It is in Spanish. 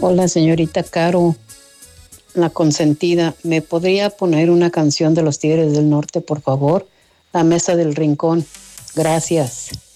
Hola, señorita Caro, la consentida. ¿Me podría poner una canción de los Tigres del Norte, por favor? La Mesa del Rincón. Gracias.